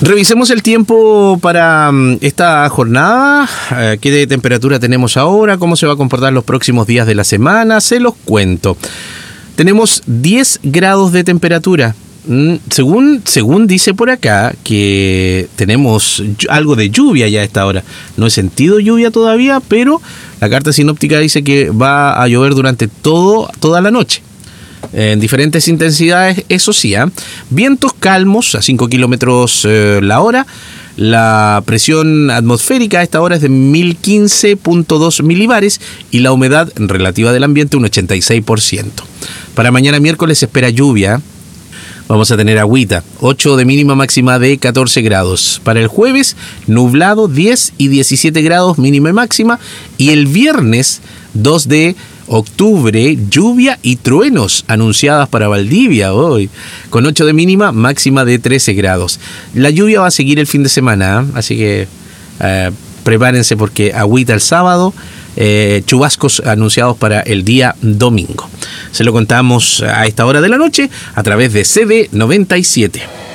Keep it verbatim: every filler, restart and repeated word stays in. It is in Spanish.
Revisemos el tiempo para um, esta jornada. Eh, ¿Qué temperatura tenemos ahora? ¿Cómo se va a comportar los próximos días de la semana? Se los cuento. Tenemos diez grados de temperatura. Mm, según, según dice por acá que tenemos algo de lluvia ya a esta hora. No he sentido lluvia todavía, pero la carta sinóptica dice que va a llover durante todo, toda la noche. En diferentes intensidades, eso sí, ¿eh? Vientos calmos a cinco kilómetros eh, la hora. La presión atmosférica a esta hora es de mil quince punto dos milibares y la humedad relativa del ambiente un ochenta y seis por ciento. Para mañana miércoles se espera lluvia. Vamos a tener agüita, ocho de mínima, máxima de catorce grados. Para el jueves, nublado, diez y diecisiete grados mínima y máxima. Y el viernes, dos de octubre, lluvia y truenos anunciadas para Valdivia hoy, con ocho de mínima, máxima de trece grados. La lluvia va a seguir el fin de semana, ¿eh? Así que eh, prepárense porque agüita el sábado, eh, chubascos anunciados para el día domingo. Se lo contamos a esta hora de la noche a través de C D noventa y siete.